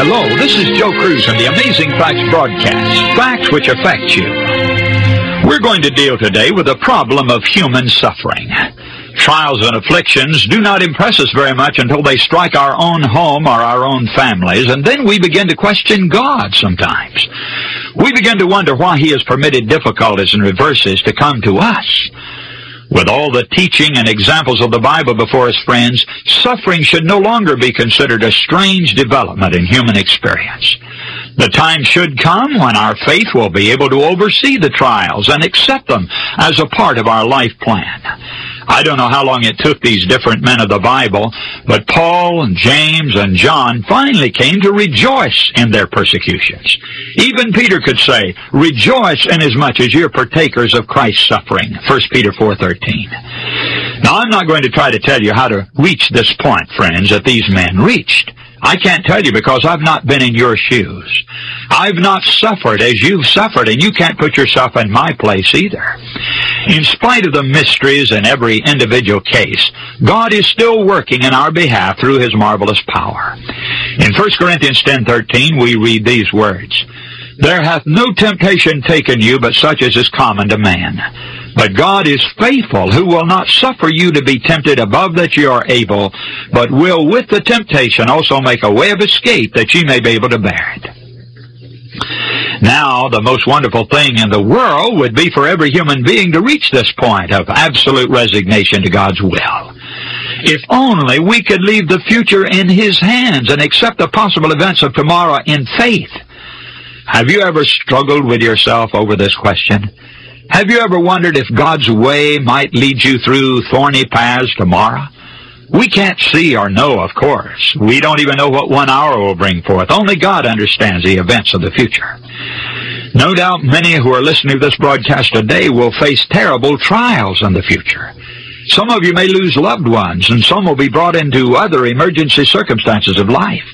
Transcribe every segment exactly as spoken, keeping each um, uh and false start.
Hello, this is Joe Cruz on the Amazing Facts broadcast, facts which affect you. We're going to deal today with the problem of human suffering. Trials and afflictions do not impress us very much until they strike our own home or our own families, and then we begin to question God sometimes. We begin to wonder why He has permitted difficulties and reverses to come to us. With all the teaching and examples of the Bible before us, friends, suffering should no longer be considered a strange development in human experience. The time should come when our faith will be able to oversee the trials and accept them as a part of our life plan. I don't know how long it took these different men of the Bible, but Paul and James and John finally came to rejoice in their persecutions. Even Peter could say, "Rejoice inasmuch as you're partakers of Christ's suffering," First Peter four thirteen. Now, I'm not going to try to tell you how to reach this point, friends, that these men reached. I can't tell you because I've not been in your shoes. I've not suffered as you've suffered, and you can't put yourself in my place either. In spite of the mysteries in every individual case, God is still working in our behalf through His marvelous power. In First Corinthians ten thirteen, we read these words, "There hath no temptation taken you but such as is common to man. But God is faithful, who will not suffer you to be tempted above that you are able, but will with the temptation also make a way of escape that ye may be able to bear it." Now, the most wonderful thing in the world would be for every human being to reach this point of absolute resignation to God's will. If only we could leave the future in His hands and accept the possible events of tomorrow in faith. Have you ever struggled with yourself over this question? Have you ever wondered if God's way might lead you through thorny paths tomorrow? We can't see or know, of course. We don't even know what one hour will bring forth. Only God understands the events of the future. No doubt many who are listening to this broadcast today will face terrible trials in the future. Some of you may lose loved ones, and some will be brought into other emergency circumstances of life.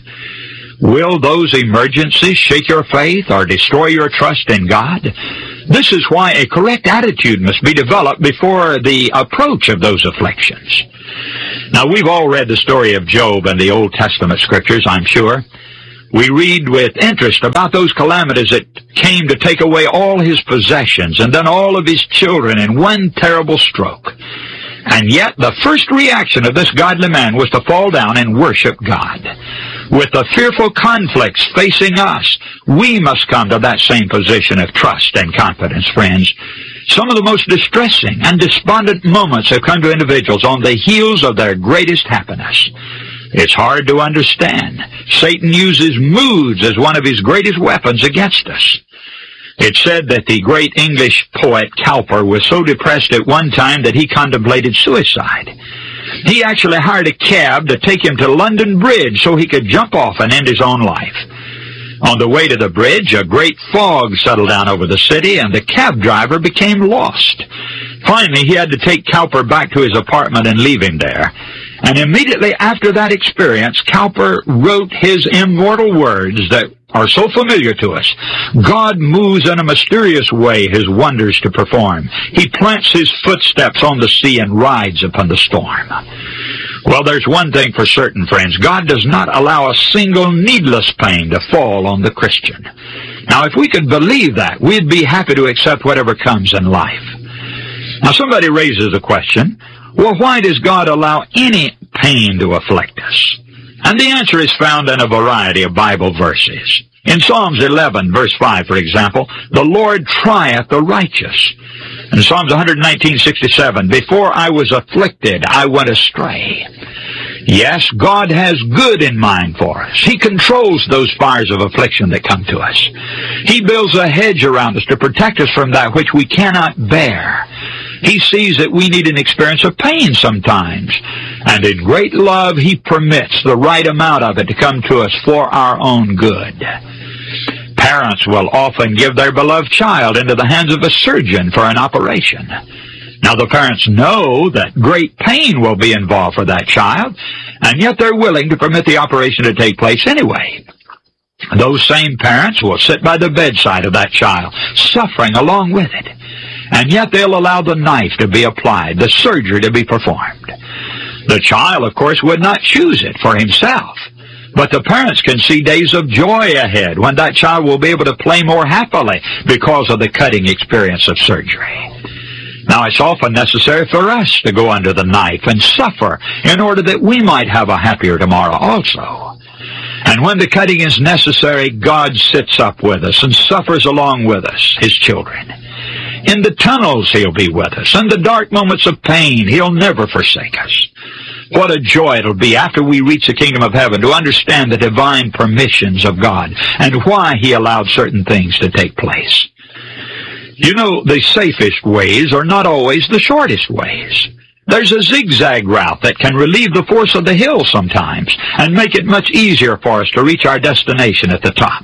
Will those emergencies shake your faith or destroy your trust in God? This is why a correct attitude must be developed before the approach of those afflictions. Now, we've all read the story of Job in the Old Testament scriptures, I'm sure. We read with interest about those calamities that came to take away all his possessions and then all of his children in one terrible stroke. And yet, the first reaction of this godly man was to fall down and worship God. With the fearful conflicts facing us, we must come to that same position of trust and confidence, friends. Some of the most distressing and despondent moments have come to individuals on the heels of their greatest happiness. It's hard to understand. Satan uses moods as one of his greatest weapons against us. It's said that the great English poet Cowper was so depressed at one time that he contemplated suicide. He actually hired a cab to take him to London Bridge so he could jump off and end his own life. On the way to the bridge, a great fog settled down over the city, and the cab driver became lost. Finally, he had to take Cowper back to his apartment and leave him there. And immediately after that experience, Cowper wrote his immortal words that are so familiar to us. God moves in a mysterious way His wonders to perform. He plants His footsteps on the sea and rides upon the storm. Well, there's one thing for certain, friends. God does not allow a single needless pain to fall on the Christian. Now, if we could believe that, we'd be happy to accept whatever comes in life. Now, somebody raises the question, well, why does God allow any pain to afflict us? And the answer is found in a variety of Bible verses. In Psalms eleven, verse five, for example, "The Lord trieth the righteous." In Psalms one nineteen, sixty-seven, "Before I was afflicted, I went astray." Yes, God has good in mind for us. He controls those fires of affliction that come to us. He builds a hedge around us to protect us from that which we cannot bear. He sees that we need an experience of pain sometimes, and in great love He permits the right amount of it to come to us for our own good. Parents will often give their beloved child into the hands of a surgeon for an operation. Now, the parents know that great pain will be involved for that child, and yet they're willing to permit the operation to take place anyway. Those same parents will sit by the bedside of that child, suffering along with it. And yet they'll allow the knife to be applied, the surgery to be performed. The child, of course, would not choose it for himself, But the parents can see days of joy ahead when that child will be able to play more happily because of the cutting experience of surgery. Now, it's often necessary for us to go under the knife and suffer in order that we might have a happier tomorrow also. And when the cutting is necessary, God sits up with us and suffers along with us, His children. In the tunnels, He'll be with us. In the dark moments of pain, He'll never forsake us. What a joy it'll be after we reach the kingdom of heaven to understand the divine permissions of God and why He allowed certain things to take place. You know, the safest ways are not always the shortest ways. There's a zigzag route that can relieve the force of the hill sometimes and make it much easier for us to reach our destination at the top.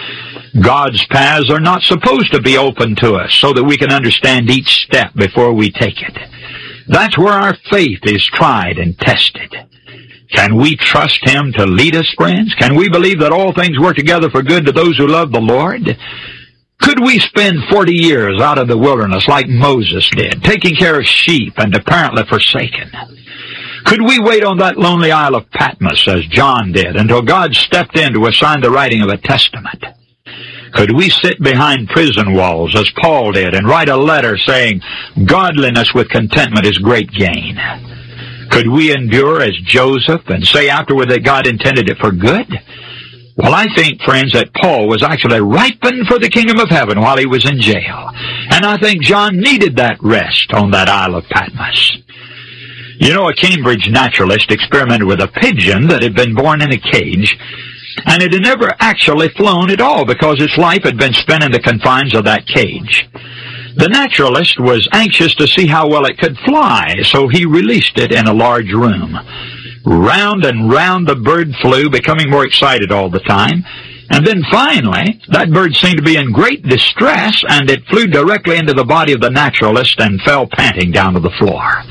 God's paths are not supposed to be open to us so that we can understand each step before we take it. That's where our faith is tried and tested. Can we trust Him to lead us, friends? Can we believe that all things work together for good to those who love the Lord? Could we spend forty years out of the wilderness like Moses did, taking care of sheep and apparently forsaken? Could we wait on that lonely Isle of Patmos as John did until God stepped in to assign the writing of a testament? Could we sit behind prison walls as Paul did and write a letter saying, "Godliness with contentment is great gain"? Could we endure as Joseph and say afterward that God intended it for good? Well, I think, friends, that Paul was actually ripened for the kingdom of heaven while he was in jail. And I think John needed that rest on that Isle of Patmos. You know, a Cambridge naturalist experimented with a pigeon that had been born in a cage, and it had never actually flown at all because its life had been spent in the confines of that cage. The naturalist was anxious to see how well it could fly, so he released it in a large room. Round and round the bird flew, becoming more excited all the time. And then finally, that bird seemed to be in great distress, and it flew directly into the body of the naturalist and fell panting down to the floor.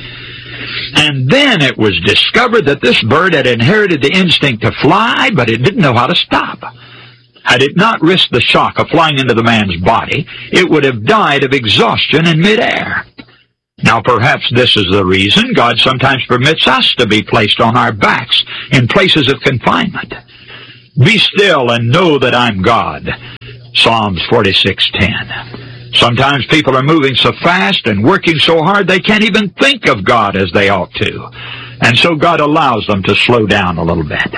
And then it was discovered that this bird had inherited the instinct to fly, but it didn't know how to stop. Had it not risked the shock of flying into the man's body, it would have died of exhaustion in midair. Now, perhaps this is the reason God sometimes permits us to be placed on our backs in places of confinement. Be still and know that I'm God. Psalms forty-six ten. Sometimes people are moving so fast and working so hard they can't even think of God as they ought to. And so God allows them to slow down a little bit.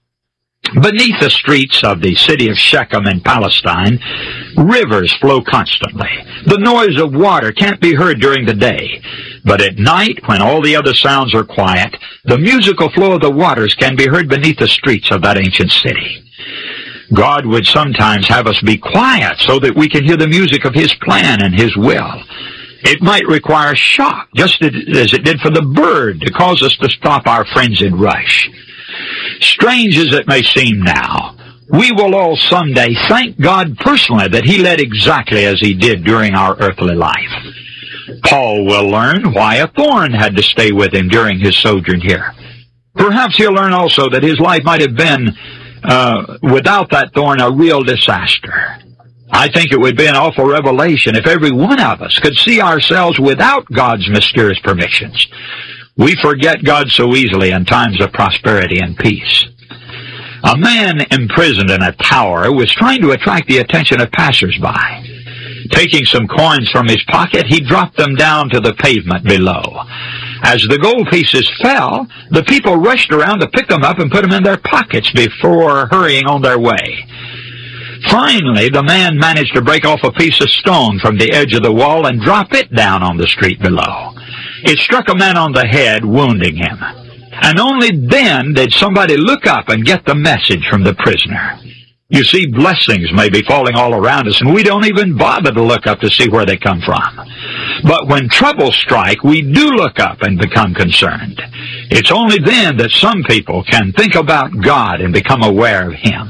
Beneath the streets of the city of Shechem in Palestine, rivers flow constantly. The noise of water can't be heard during the day. But at night, when all the other sounds are quiet, the musical flow of the waters can be heard beneath the streets of that ancient city. God would sometimes have us be quiet so that we can hear the music of His plan and His will. It might require shock, just as it did for the bird, to cause us to stop our frenzied rush. Strange as it may seem now, we will all someday thank God personally that He led exactly as He did during our earthly life. Paul will learn why a thorn had to stay with him during his sojourn here. Perhaps he'll learn also that his life might have been, uh, without that thorn, a real disaster. I think it would be an awful revelation if every one of us could see ourselves without God's mysterious permissions. We forget God so easily in times of prosperity and peace. A man imprisoned in a tower was trying to attract the attention of passers-by. Taking some coins from his pocket, he dropped them down to the pavement below. As the gold pieces fell, the people rushed around to pick them up and put them in their pockets before hurrying on their way. Finally, the man managed to break off a piece of stone from the edge of the wall and drop it down on the street below. It struck a man on the head, wounding him. And only then did somebody look up and get the message from the prisoner. You see, blessings may be falling all around us, and we don't even bother to look up to see where they come from. But when troubles strike, we do look up and become concerned. It's only then that some people can think about God and become aware of Him.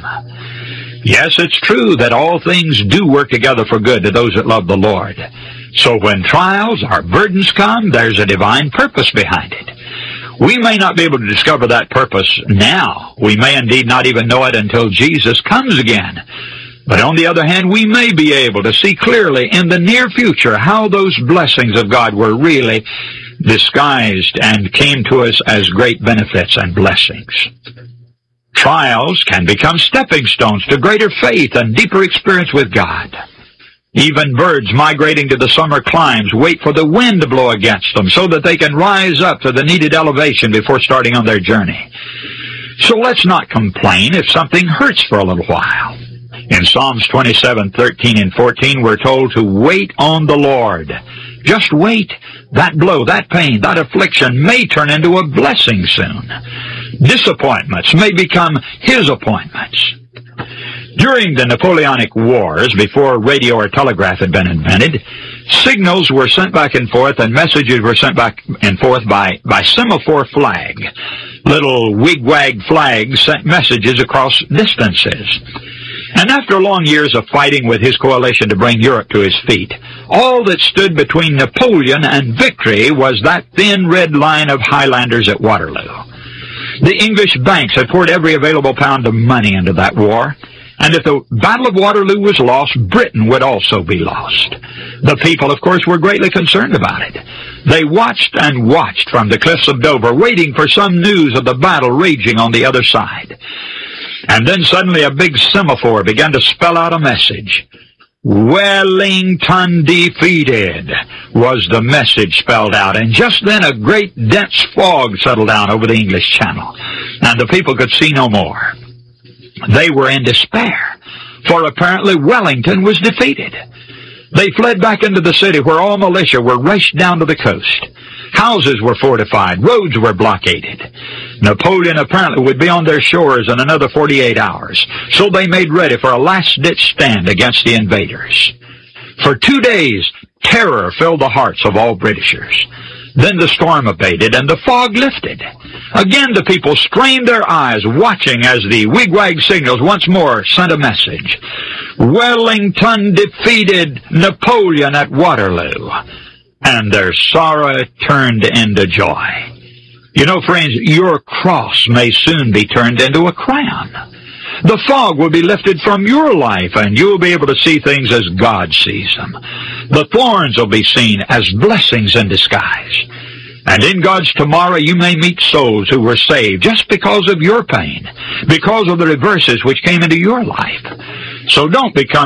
Yes, it's true that all things do work together for good to those that love the Lord. So when trials or burdens come, there's a divine purpose behind it. We may not be able to discover that purpose now. We may indeed not even know it until Jesus comes again. But on the other hand, we may be able to see clearly in the near future how those blessings of God were really disguised and came to us as great benefits and blessings. Trials can become stepping stones to greater faith and deeper experience with God. Even birds migrating to the summer climes wait for the wind to blow against them so that they can rise up to the needed elevation before starting on their journey. So let's not complain if something hurts for a little while. In Psalms twenty-seven, thirteen and fourteen, we're told to wait on the Lord. Just wait. That blow, that pain, that affliction may turn into a blessing soon. Disappointments may become His appointments. During the Napoleonic Wars, before radio or telegraph had been invented, signals were sent back and forth and messages were sent back and forth by, by semaphore flag. Little wigwag flags sent messages across distances. And after long years of fighting with his coalition to bring Europe to his feet, all that stood between Napoleon and victory was that thin red line of Highlanders at Waterloo. The English banks had poured every available pound of money into that war, and if the Battle of Waterloo was lost, Britain would also be lost. The people, of course, were greatly concerned about it. They watched and watched from the cliffs of Dover, waiting for some news of the battle raging on the other side. And then suddenly a big semaphore began to spell out a message. Wellington defeated was the message spelled out. And just then a great dense fog settled down over the English Channel, and the people could see no more. They were in despair, for apparently Wellington was defeated. They fled back into the city where all militia were rushed down to the coast. Houses were fortified, roads were blockaded. Napoleon apparently would be on their shores in another forty-eight hours, so they made ready for a last-ditch stand against the invaders. For two days, terror filled the hearts of all Britishers. Then the storm abated and the fog lifted. Again the people strained their eyes, watching as the wigwag signals once more sent a message. Wellington defeated Napoleon at Waterloo. And their sorrow turned into joy. You know, friends, your cross may soon be turned into a crown. The fog will be lifted from your life, and you'll be able to see things as God sees them. The thorns will be seen as blessings in disguise. And in God's tomorrow, you may meet souls who were saved just because of your pain, because of the reverses which came into your life. So don't become